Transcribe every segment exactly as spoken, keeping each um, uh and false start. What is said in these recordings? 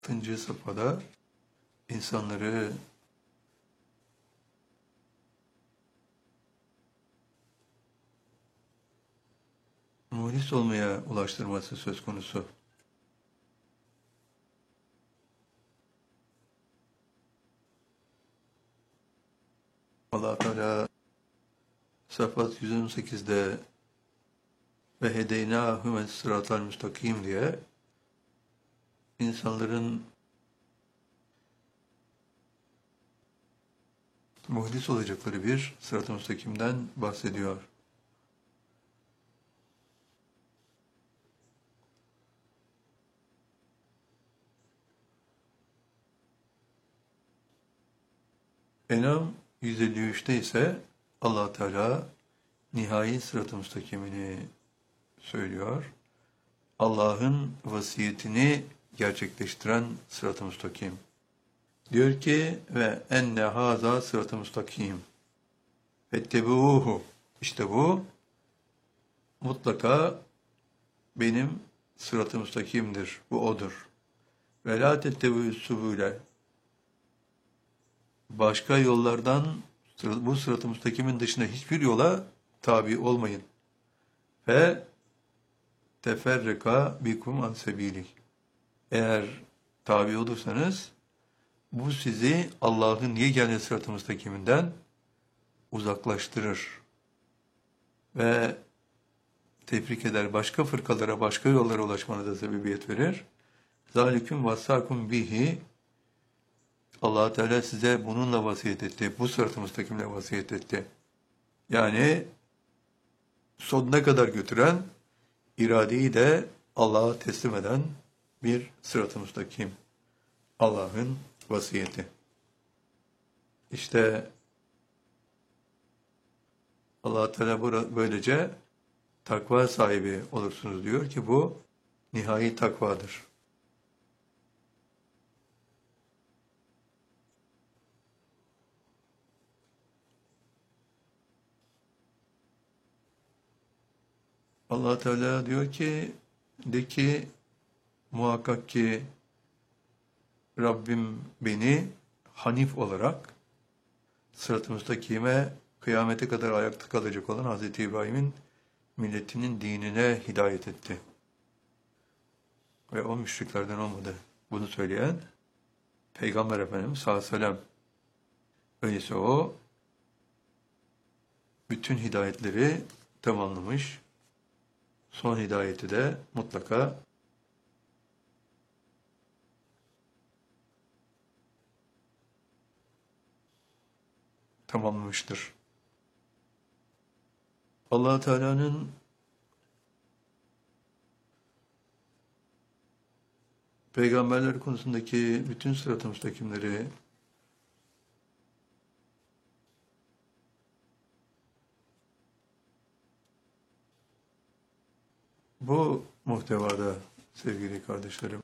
Altıncı safhada insanları muhlis olmaya ulaştırması söz konusu. Allah Teala Saffat yüz on sekizde ve hedeynâhüme sıratal müstakim diye insanların muhlis olacakları bir sırat-ı müstakimden bahsediyor. En'am yüz elli üçte ise Allah Teala nihai sırat-ı müstakimini söylüyor. Allah'ın vasiyetini gerçekleştiren sırat-ı müstakim. Diyor ki ve enne haza sırat-ı müstakim. Fettebuhu. İşte bu mutlaka benim sırat-ı müstakimdir. Bu odur. Ve la tettebu'us subule. Başka yollardan bu sırat-ı müstakimin dışında hiçbir yola tabi olmayın. Ve teferrika bikum an sebili. Eğer tabi olursanız bu sizi Allah'ın yegane sırat-ı müstakiminden uzaklaştırır. Ve tefrik eder, başka fırkalara, başka yollara ulaşmana da sebebiyet verir. Zaliküm vassakum bihi. Allah Teala size bununla vasiyet etti. Bu sırat-ı müstakimle vasiyet etti. Yani sonuna kadar götüren, iradeyi de Allah'a teslim eden bir sırat-ı müstakim. Allah'ın vasiyeti. İşte Allah Teala böylece takva sahibi olursunuz diyor ki bu nihai takvadır. Allah Teala diyor ki de ki muhakkak ki Rabbim beni Hanif olarak sırat-ı müstakime kıyamete kadar ayakta kalacak olan Hazreti İbrahim'in milletinin dinine hidayet etti. Ve o müşriklerden olmadı. Bunu söyleyen Peygamber Efendimiz sallallahu aleyhi ve sellem. Öyleyse o bütün hidayetleri tamamlamış. Son hidayeti de mutlaka tamamlamıştır. Allah Teala'nın peygamberler konusundaki bütün sırat-ı müstakimleri bu muhtevada sevgili kardeşlerim.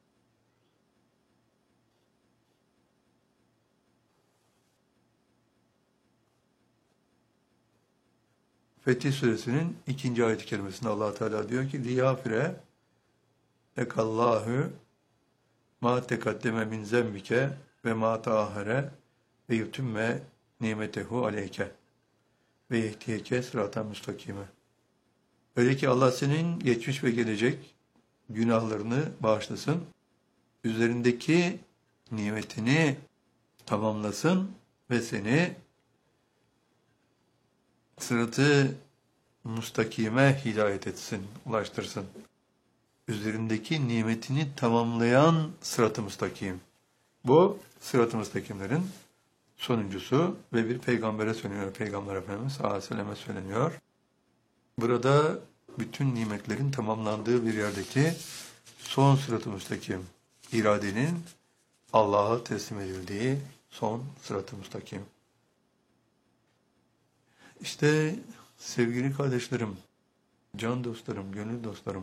Fetih Suresinin ikinci ayet-i kerimesinde Allah Teala diyor ki liyafire ekallahu ma tekaddeme min zembike ve ma taahare ve yutümme nimetehu aleyke ve yehtiyeke sıratan müstakime. Öyle ki Allah senin geçmiş ve gelecek günahlarını bağışlasın, üzerindeki nimetini tamamlasın ve seni sırat-ı müstakime hidayet etsin, ulaştırsın. Üzerindeki nimetini tamamlayan sırat-ı müstakim. Bu sırat-ı müstakimlerin sonuncusu ve bir peygambere söyleniyor. Peygamber Efendimiz sallallahu aleyhi ve selleme söyleniyor. Burada bütün nimetlerin tamamlandığı bir yerdeki son sırat-ı müstakim, iradenin Allah'a teslim edildiği son sırat-ı müstakim. İşte sevgili kardeşlerim, can dostlarım, gönül dostlarım,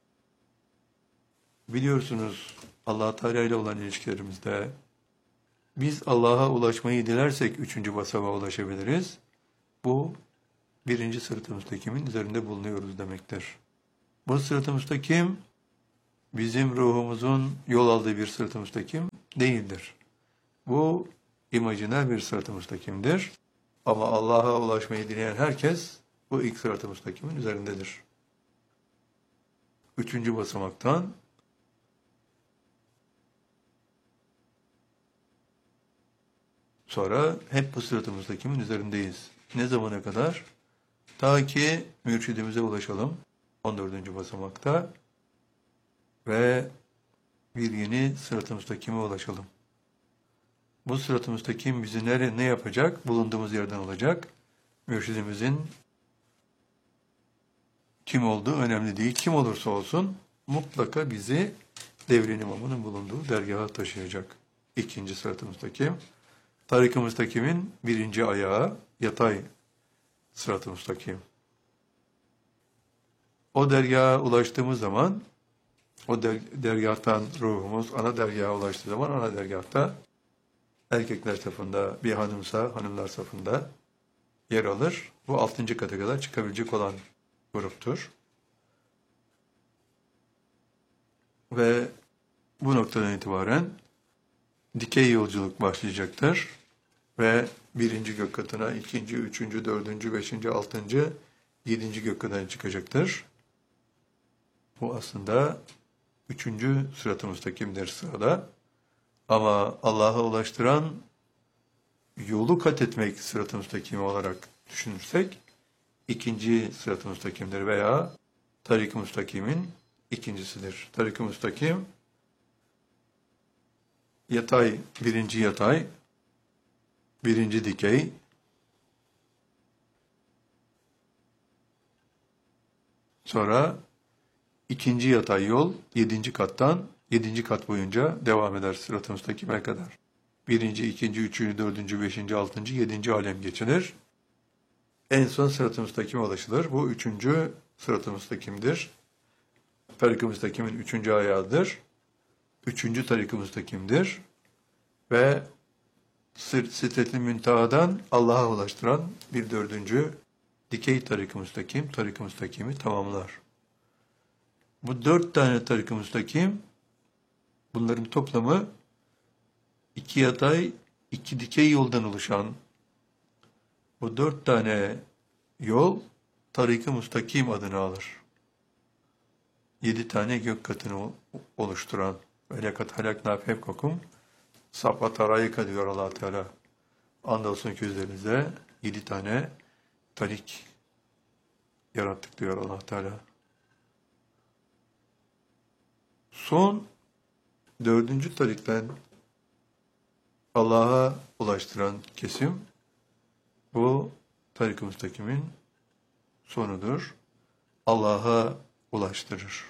biliyorsunuz Allah Teala ile olan ilişkilerimizde biz Allah'a ulaşmayı dilersek üçüncü basamağa ulaşabiliriz. Bu birinci sırat-ı müstakimin üzerinde bulunuyoruz demektir. Bu sırat-ı müstakim bizim ruhumuzun yol aldığı bir sırat-ı müstakim değildir. Bu imajiner bir sırat-ı müstakimdir. Ama Allah'a ulaşmayı dileyen herkes bu ilk sırat-ı müstakimin üzerindedir. Üçüncü basamaktan sonra hep bu sırat-ı müstakimin üzerindeyiz. Ne zamana kadar? Ta ki mürşidimize ulaşalım. on dördüncü basamakta ve bir yeni sırat-ı müstakime ulaşalım. Bu sırat-ı müstakim bizi nere, ne yapacak? Bulunduğumuz yerden olacak. Mürşidimizin kim olduğu önemli değil. Kim olursa olsun mutlaka bizi devrin imamının bulunduğu dergaha taşıyacak. İkinci sırat-ı müstakim. Tarik-ı müstakimin birinci ayağı yatay sırat-ı müstakim. O dergaha ulaştığımız zaman, o der, dergahtan ruhumuz ana dergaha ulaştığı zaman ana dergahta erkekler safında, bir hanımsa hanımlar safında yer alır. Bu altıncı kata kadar çıkabilecek olan gruptur. Ve bu noktadan itibaren dikey yolculuk başlayacaktır. Ve birinci gök katına, ikinci, üçüncü, dördüncü, beşinci, altıncı, yedinci gök katına çıkacaktır. Bu aslında üçüncü sırat-ı müstakimdir sırada. Ama Allah'a ulaştıran yolu kat etmek sırat-ı müstakimi olarak düşünürsek, ikinci sırat-ı müstakimdir veya tarik-ı müstakimin ikincisidir. Tarik-ı müstakim, yatay, birinci yatay, birinci dikey, sonra ikinci yatay yol, yedinci kattan, yedinci kat boyunca devam eder sırat-ı müstakime kadar. Birinci, ikinci, üçüncü, dördüncü, beşinci, altıncı, yedinci alem geçilir. En son sırat-ı müstakime ulaşılır. Bu üçüncü sırat-ı müstakimdir. Tarik-ı müstakimin üçüncü ayağıdır. Üçüncü tarik-ı müstakimdir. Ve Sidret-i Münteha'dan Allah'a ulaştıran bir dördüncü dikey tarik-ı müstakim, tarik-ı müstakimi tamamlar. Bu dört tane tarik-ı müstakim, bunların toplamı iki yatay, iki dikey yoldan oluşan bu dört tane yol tarik-ı müstakim adını alır. Yedi tane gök katını oluşturan ve lekat halakna fevkakum sab'a tarayika diyor Allah Teala. Andolsun ki üzerinizde yedi tane tarik yarattık diyor Allah Teala. Son dördüncü tarikten Allah'a ulaştıran kesim bu tarik-ı müstakimin sonudur. Allah'a ulaştırır.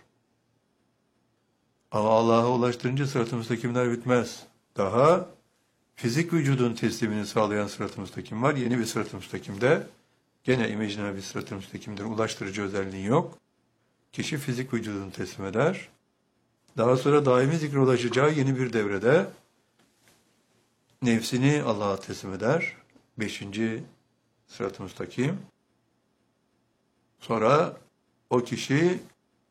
Ama Allah'a ulaştırınca sırat-ı müstakimler bitmez. Daha fizik vücudun teslimini sağlayan sırat-ı müstakim var. Yeni bir sırat-ı müstakimde gene imajiner bir sırat-ı müstakimdir. Ulaştırıcı özelliği yok. Kişi fizik vücudunu teslim eder. Daha sonra daimi zikre ulaşacağı yeni bir devrede nefsini Allah'a teslim eder. Beşinci sırat-ı müstakim. Sonra o kişi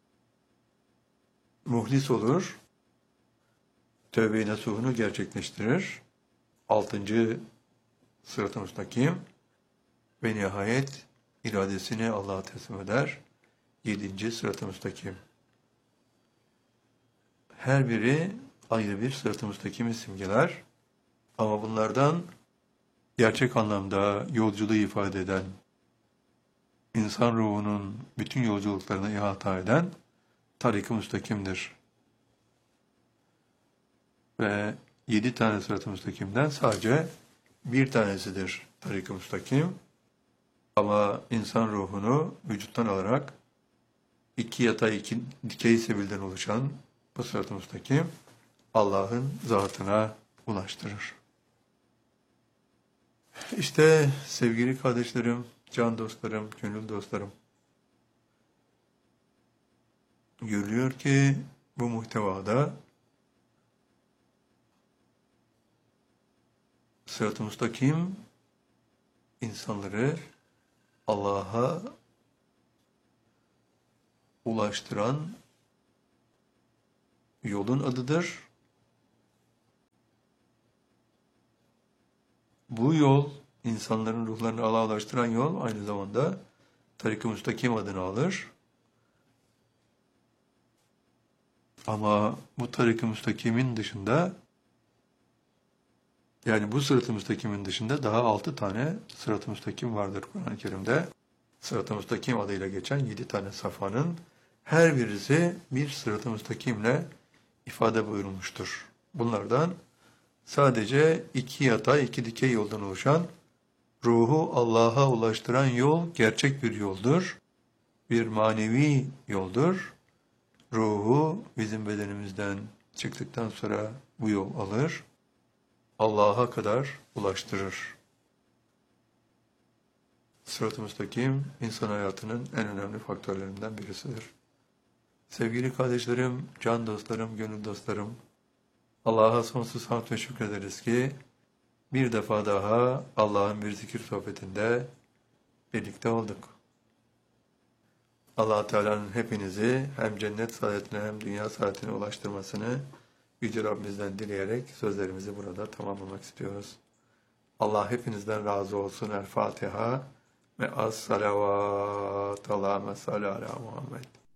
muhlis olur. Tövbe-i nasuhunu gerçekleştirir. Altıncı sırat-ı müstakim ve nihayet iradesini Allah'a teslim eder. Yedinci sırat-ı müstakim. Her biri ayrı bir sırat-ı müstakimi simgeler. Ama bunlardan gerçek anlamda yolculuğu ifade eden, insan ruhunun bütün yolculuklarını ihata eden tarik-ı müstakimdir. Ve yedi tane sırat-ı müstakimden sadece bir tanesidir tarik-ı müstakim. Ama insan ruhunu vücuttan alarak iki yatay, iki dikey sebilden oluşan bu sırat-ı müstakim Allah'ın zatına ulaştırır. İşte sevgili kardeşlerim, can dostlarım, gönül dostlarım, görülüyor ki bu muhtevada sırat-ı müstakim insanları Allah'a ulaştıran yolun adıdır. Bu yol, insanların ruhlarını Allah'a ulaştıran yol, aynı zamanda Tarik-ı Müstakim adını alır. Ama bu Tarik-ı Müstakim'in dışında, yani bu Sırat-ı Müstakim'in dışında daha altı tane Sırat-ı Müstakim vardır Kur'an-ı Kerim'de. Sırat-ı Müstakim adıyla geçen yedi tane safhanın her birisi bir Sırat-ı Müstakim'le ifade buyurulmuştur. Bunlardan sadece iki yatay, iki dikey yoldan oluşan, ruhu Allah'a ulaştıran yol gerçek bir yoldur. Bir manevi yoldur. Ruhu bizim bedenimizden çıktıktan sonra bu yol alır, Allah'a kadar ulaştırır. Sırat-ı Müstakim, insan hayatının en önemli faktörlerinden birisidir. Sevgili kardeşlerim, can dostlarım, gönül dostlarım, Allah'a sonsuz hamd ve şükrederiz ki, bir defa daha Allah'ın bir zikir sohbetinde birlikte olduk. Allah Teala'nın hepinizi hem cennet saadetine hem dünya saadetine ulaştırmasını Yüce Rabbimizden dileyerek sözlerimizi burada tamamlamak istiyoruz. Allah hepinizden razı olsun. El Fatiha ve as-salavat. Allahümme salli ala Muhammed.